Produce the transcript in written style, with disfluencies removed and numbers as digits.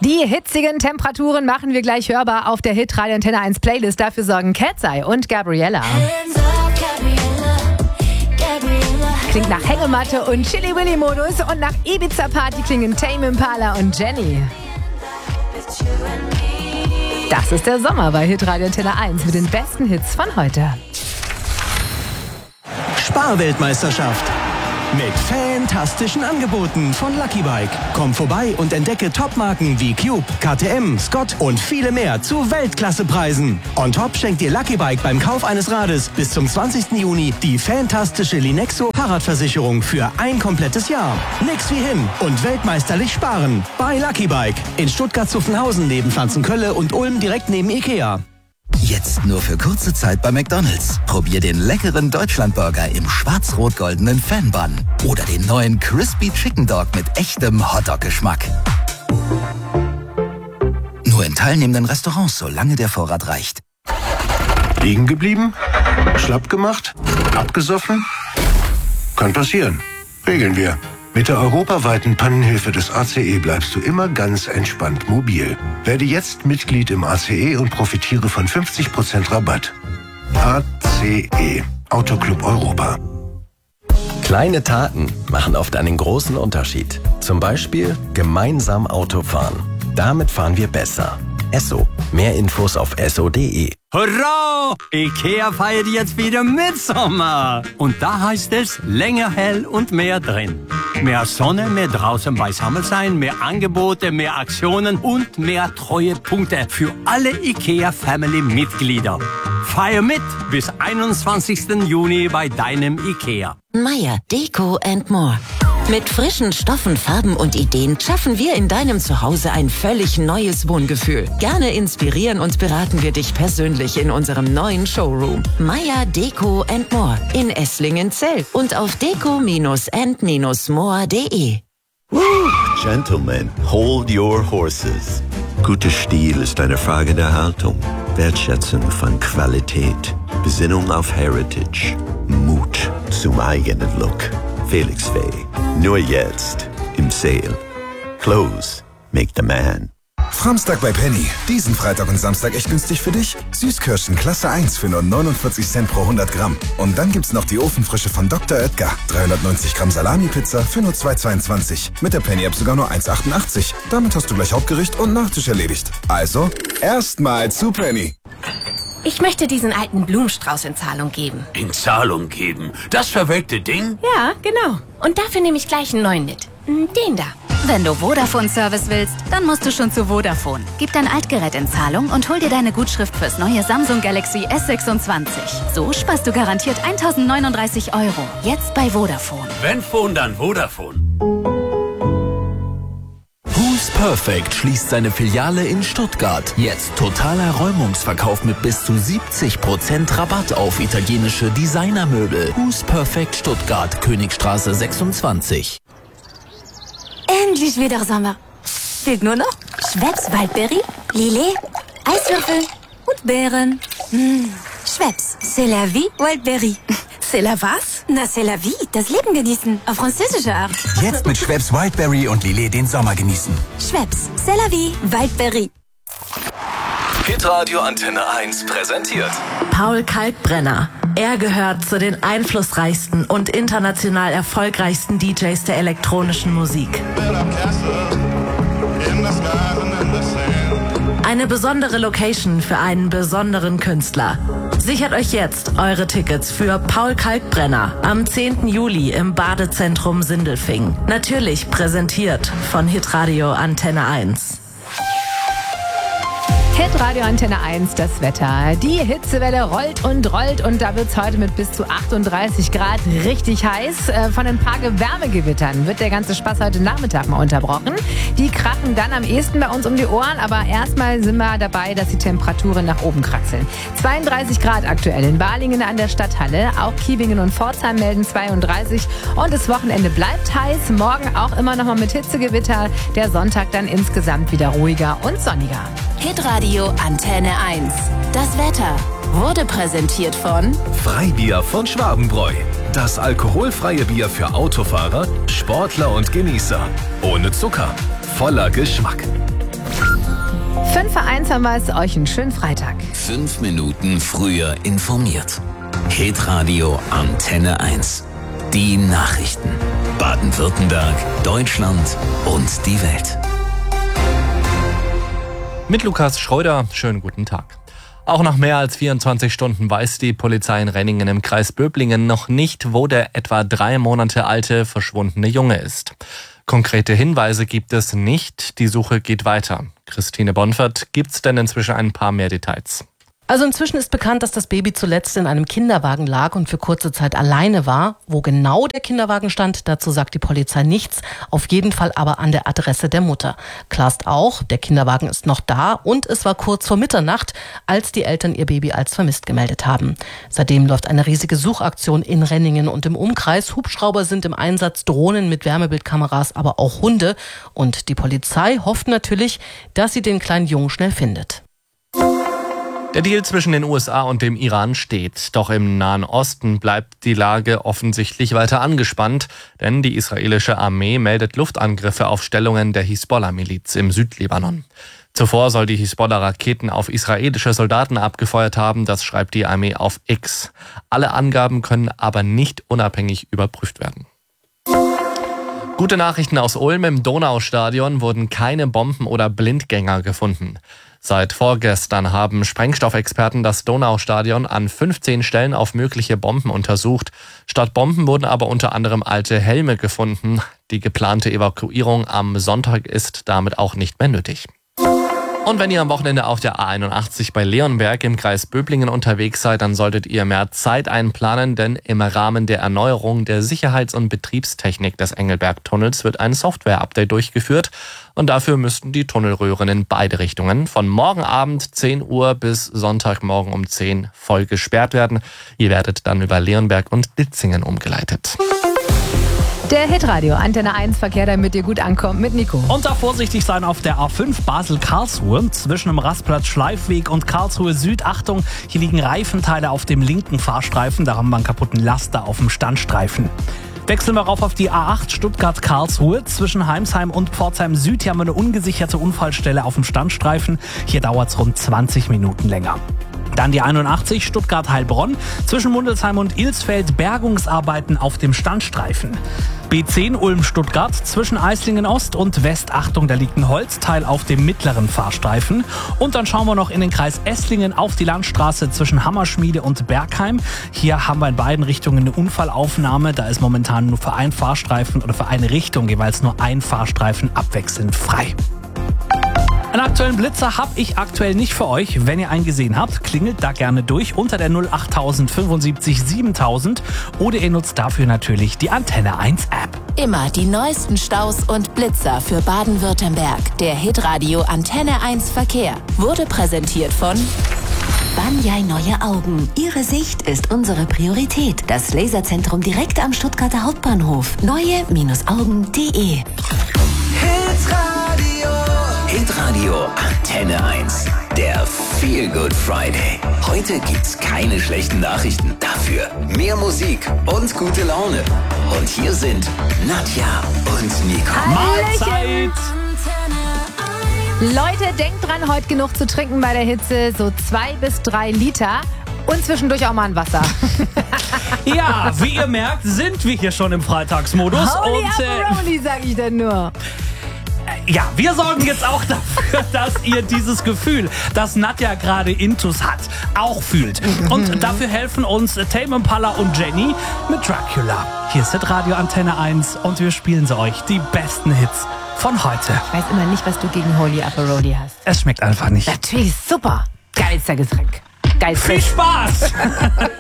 Die hitzigen Temperaturen machen wir gleich hörbar auf der Hitradio Antenne 1 Playlist. Dafür sorgen Cat's-Eye und Gabriella. Klingt nach Hängematte und Chili-Willy-Modus und nach Ibiza-Party klingen Tame Impala und Jenny. Das ist der Sommer bei Hitradio Antenne 1 mit den besten Hits von heute. Sparweltmeisterschaft mit fantastischen Angeboten von Lucky Bike. Komm vorbei und entdecke Topmarken wie Cube, KTM, Scott und viele mehr zu Weltklassepreisen. On top schenkt dir Lucky Bike beim Kauf eines Rades bis zum 20. Juni die fantastische Linexo Fahrradversicherung für ein komplettes Jahr. Nix wie hin und weltmeisterlich sparen. Bei Lucky Bike in Stuttgart-Zuffenhausen neben Pflanzenkölle und Ulm direkt neben Ikea. Jetzt nur für kurze Zeit bei McDonald's. Probier den leckeren Deutschlandburger im schwarz-rot-goldenen Fanbun. Oder den neuen Crispy Chicken Dog mit echtem Hotdog-Geschmack. Nur in teilnehmenden Restaurants, solange der Vorrat reicht. Liegen geblieben? Schlapp gemacht? Abgesoffen? Kann passieren. Regeln wir. Mit der europaweiten Pannenhilfe des ACE bleibst du immer ganz entspannt mobil. Werde jetzt Mitglied im ACE und profitiere von 50% Rabatt. ACE, Autoclub Europa. Kleine Taten machen oft einen großen Unterschied. Zum Beispiel gemeinsam Auto fahren. Damit fahren wir besser. Esso. Mehr Infos auf esso.de. Hurra! Ikea feiert jetzt wieder Mitsommer. Und da heißt es länger hell und mehr drin. Mehr Sonne, mehr draußen beisammen sein, mehr Angebote, mehr Aktionen und mehr Treuepunkte für alle Ikea-Family-Mitglieder. Feier mit bis 21. Juni bei deinem Ikea. Meier Deko and More. Mit frischen Stoffen, Farben und Ideen schaffen wir in deinem Zuhause ein völlig neues Wohngefühl. Gerne inspirieren und beraten wir dich persönlich in unserem neuen Showroom. Meier Deko and More in Esslingen-Zell und auf deko-and-more.de. Gentlemen, hold your horses. Guter Stil ist eine Frage der Haltung, Wertschätzung von Qualität, Besinnung auf Heritage, Mut zum eigenen Look. Felix Faye. Nur jetzt im Sale. Clothes make the man. Framstag bei Penny. Diesen Freitag und Samstag echt günstig für dich. Süßkirschen Klasse 1 für nur 49 Cent pro 100 Gramm. Und dann gibt's noch die Ofenfrische von Dr. Oetker. 390 Gramm Salami-Pizza für nur 2,22. Mit der Penny-App sogar nur 1,88. Damit hast du gleich Hauptgericht und Nachtisch erledigt. Also, erstmal zu Penny. Ich möchte diesen alten Blumenstrauß in Zahlung geben. In Zahlung geben? Das verwelkte Ding? Ja, genau. Und dafür nehme ich gleich einen neuen mit. Den da. Wenn du Vodafone-Service willst, dann musst du schon zu Vodafone. Gib dein Altgerät in Zahlung und hol dir deine Gutschrift fürs neue Samsung Galaxy S26. So sparst du garantiert 1.039 €. Jetzt bei Vodafone. Wenn Phone, dann Vodafone. Who's Perfect schließt seine Filiale in Stuttgart. Jetzt totaler Räumungsverkauf mit bis zu 70% Rabatt auf italienische Designermöbel. Who's Perfect Stuttgart, Königstraße 26. Endlich wieder Sommer. Fehlt nur noch Schweppes Waldberry, Lillet, Eiswürfel und Beeren. Schweppes, c'est la vie, Waldberry. C'est la was? Na, c'est la vie, das Leben genießen, auf französische Art. Jetzt mit Schweppes Wildberry und Lillet den Sommer genießen. Schweppes, c'est la vie, Waldberry. Hitradio Antenne 1 präsentiert Paul Kalkbrenner. Er gehört zu den einflussreichsten und international erfolgreichsten DJs der elektronischen Musik. Eine besondere Location für einen besonderen Künstler. Sichert euch jetzt eure Tickets für Paul Kalkbrenner am 10. Juli im Badezentrum Sindelfingen. Natürlich präsentiert von Hitradio Antenne 1. Hitradio Antenne 1, das Wetter. Die Hitzewelle rollt und da wird es heute mit bis zu 38 Grad richtig heiß. Von ein paar Wärmegewittern wird der ganze Spaß heute Nachmittag mal unterbrochen. Die krachen dann am ehesten bei uns um die Ohren, aber erstmal sind wir dabei, dass die Temperaturen nach oben kraxeln. 32 Grad aktuell in Balingen an der Stadthalle. Auch Kiebingen und Pforzheim melden 32 und das Wochenende bleibt heiß. Morgen auch immer noch mal mit Hitzegewitter. Der Sonntag dann insgesamt wieder ruhiger und sonniger. Hitradio Antenne 1. Das Wetter wurde präsentiert von Freibier von Schwabenbräu. Das alkoholfreie Bier für Autofahrer, Sportler und Genießer. Ohne Zucker, voller Geschmack. 5:01 haben wir es. Euch einen schönen Freitag. 5 Minuten früher informiert. Hitradio Antenne 1. Die Nachrichten. Baden-Württemberg, Deutschland und die Welt. Mit Lukas Schröder, schönen guten Tag. Auch nach mehr als 24 Stunden weiß die Polizei in Renningen im Kreis Böblingen noch nicht, wo der etwa 3 Monate alte verschwundene Junge ist. Konkrete Hinweise gibt es nicht, die Suche geht weiter. Christine Bonfert, gibt's denn inzwischen ein paar mehr Details? Also inzwischen ist bekannt, dass das Baby zuletzt in einem Kinderwagen lag und für kurze Zeit alleine war. Wo genau der Kinderwagen stand, dazu sagt die Polizei nichts. Auf jeden Fall aber an der Adresse der Mutter. Klar ist auch, der Kinderwagen ist noch da und es war kurz vor Mitternacht, als die Eltern ihr Baby als vermisst gemeldet haben. Seitdem läuft eine riesige Suchaktion in Renningen und im Umkreis. Hubschrauber sind im Einsatz, Drohnen mit Wärmebildkameras, aber auch Hunde. Und die Polizei hofft natürlich, dass sie den kleinen Jungen schnell findet. Der Deal zwischen den USA und dem Iran steht. Doch im Nahen Osten bleibt die Lage offensichtlich weiter angespannt, denn die israelische Armee meldet Luftangriffe auf Stellungen der Hisbollah-Miliz im Südlibanon. Zuvor soll die Hisbollah Raketen auf israelische Soldaten abgefeuert haben, das schreibt die Armee auf X. Alle Angaben können aber nicht unabhängig überprüft werden. Gute Nachrichten aus Ulm: im Donaustadion wurden keine Bomben oder Blindgänger gefunden. Seit vorgestern haben Sprengstoffexperten das Donaustadion an 15 Stellen auf mögliche Bomben untersucht. Statt Bomben wurden aber unter anderem alte Helme gefunden. Die geplante Evakuierung am Sonntag ist damit auch nicht mehr nötig. Und wenn ihr am Wochenende auf der A81 bei Leonberg im Kreis Böblingen unterwegs seid, dann solltet ihr mehr Zeit einplanen, denn im Rahmen der Erneuerung der Sicherheits- und Betriebstechnik des Engelberg-Tunnels wird ein Software-Update durchgeführt. Und dafür müssten die Tunnelröhren in beide Richtungen von morgen Abend 10 Uhr bis Sonntagmorgen um 10 voll gesperrt werden. Ihr werdet dann über Leonberg und Ditzingen umgeleitet. Der Hitradio Antenne 1 Verkehr, damit ihr gut ankommt, mit Nico. Und da vorsichtig sein auf der A5 Basel-Karlsruhe zwischen dem Rastplatz Schleifweg und Karlsruhe Süd. Achtung, hier liegen Reifenteile auf dem linken Fahrstreifen. Da haben wir einen kaputten Laster auf dem Standstreifen. Wechseln wir rauf auf die A8 Stuttgart-Karlsruhe. Zwischen Heimsheim und Pforzheim Süd. Hier haben wir eine ungesicherte Unfallstelle auf dem Standstreifen. Hier dauert es rund 20 Minuten länger. Dann die 81 Stuttgart-Heilbronn. Zwischen Mundelsheim und Ilsfeld Bergungsarbeiten auf dem Standstreifen. B10 Ulm-Stuttgart zwischen Eislingen Ost und West. Achtung, da liegt ein Holzteil auf dem mittleren Fahrstreifen. Und dann schauen wir noch in den Kreis Esslingen auf die Landstraße zwischen Hammerschmiede und Bergheim. Hier haben wir in beiden Richtungen eine Unfallaufnahme. Da ist momentan nur für einen Fahrstreifen oder für eine Richtung jeweils nur ein Fahrstreifen abwechselnd frei. Einen aktuellen Blitzer habe ich aktuell nicht für euch. Wenn ihr einen gesehen habt, klingelt da gerne durch unter der 08000 75 7000 oder ihr nutzt dafür natürlich die Antenne 1 App. Immer die neuesten Staus und Blitzer für Baden-Württemberg. Der Hitradio Antenne 1 Verkehr wurde präsentiert von Banyai Neue Augen. Ihre Sicht ist unsere Priorität. Das Laserzentrum direkt am Stuttgarter Hauptbahnhof. Neue-Augen.de. Hitradio Antenne 1. Der Feel Good Friday. Heute gibt's keine schlechten Nachrichten. Dafür mehr Musik und gute Laune. Und hier sind Nadja und Nico. Mahlzeit! Leute, denkt dran, heute genug zu trinken bei der Hitze. So 2 bis 3 Liter. Und zwischendurch auch mal ein Wasser. Ja, wie ihr merkt, sind wir hier schon im Freitagsmodus. Holy Aperoli, sag ich denn nur. Ja, wir sorgen jetzt auch dafür, dass ihr dieses Gefühl, das Nadja gerade intus hat, auch fühlt. Und dafür helfen uns Tame Impala und Jenny mit Dracula. Hier ist Radio Antenne 1 und wir spielen sie euch, die besten Hits von heute. Ich weiß immer nicht, was du gegen Holy Aperoli hast. Es schmeckt einfach nicht. Natürlich super. Geilster Getränk. Geilster. Viel Spaß!